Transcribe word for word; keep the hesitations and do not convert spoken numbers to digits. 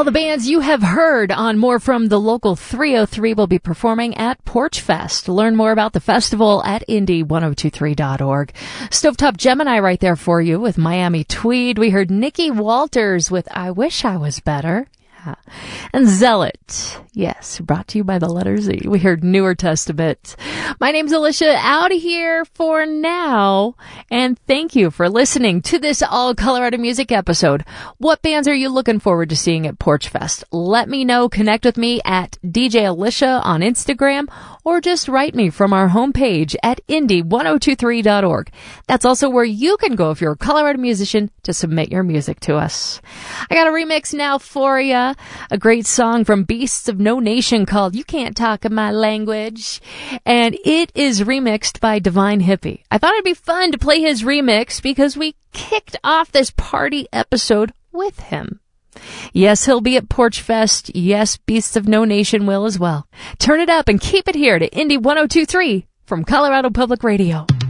All the bands you have heard on More From the Local three oh three will be performing at Porch Fest. Learn more about the festival at indie ten twenty-three dot org. Stovetop Gemini right there for you with Miami Tweed. We heard Nikki Walters with I Wish I Was Better. Yeah. And Zealot. Yes, brought to you by the letter Z. We heard Newer Testament. My name's Alicia, out of here for now. And thank you for listening to this All Colorado Music episode. What bands are you looking forward to seeing at Porch Fest? Let me know. Connect with me at D J Alicia on Instagram, or just write me from our homepage at indie ten twenty-three dot org. That's also where you can go if you're a Colorado musician to submit your music to us. I got a remix now for you. A great song from Beasts of No Nation called You Can't Talk My Language. And it is remixed by Divine Hippie. I thought it'd be fun to play his remix because we kicked off this party episode with him. Yes, he'll be at Porch Fest. Yes, Beasts of No Nation will as well. Turn it up and keep it here to Indie ten twenty-three from Colorado Public Radio.